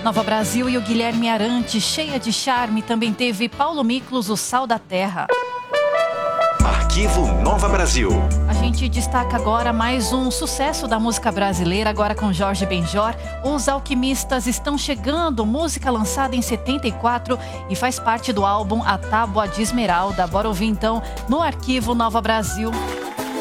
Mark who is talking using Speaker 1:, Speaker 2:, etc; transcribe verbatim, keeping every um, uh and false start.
Speaker 1: Nova Brasil e o Guilherme Arantes, cheia de charme, também teve Paulo Miklos, o Sal da Terra.
Speaker 2: Arquivo Nova Brasil.
Speaker 1: A gente destaca agora mais um sucesso da música brasileira, agora com Jorge Benjor. Os Alquimistas estão chegando, música lançada em setenta e quatro e faz parte do álbum A Tábua de Esmeralda. Bora ouvir então no Arquivo Nova Brasil.